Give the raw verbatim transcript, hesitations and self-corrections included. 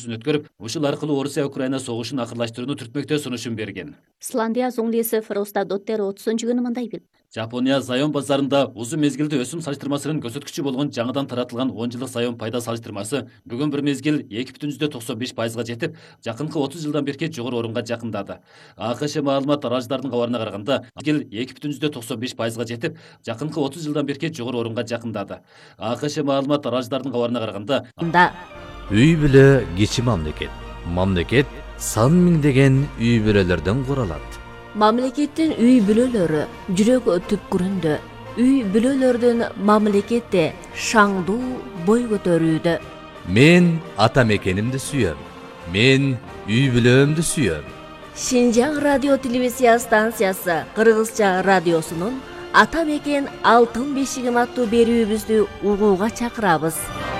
келишүүсүн өткөрүп, ушул аркылуу Орусия Украина согушун акырлаштырууну түртмөктөө сунушун берген. Исландия зоңлиси Фроста Доттер отузунчу күнү мындай билди. Жапония Сайон базарында узун мезгилде өсүм салыштырмасынын көрсөткүчү болгон жаңыдан таратылган он жылдык Сайон пайда салыштырмасы бүгүн бир мезгил эки бүтүн жүздөн токсон беш пайызга жетип, жакынкы отуз жылдан бери жогору орунга жакындады. АКШ маалымат аралыштардын кабарына караганда, мезгил эки бүтүн жүздөн токсон беш пайызга жетип, жакынкы отуз жылдан бери жогору орунга жакындады. АКШ маалымат аралыштардын кабарына караганда, үй бүлө кичи мамлекет. Мамлекет сан миңдеген үй бүлөлөрдөн куралат. Мамлекеттин үй бүлөлөрү жүрөк түпкүрүндө. Үй бүлөлөрдүн мамлекетте шаңдуу бой көтөрүүдө. Мен ата мекенимди сүйөм. Мен үй бүлөмдү сүйөм. Шинжаң радио телевизия станциясы Кыргызча радиосунун Ата мекен алтын бешигин аттуу берүүбүздү угууга чакырабыз.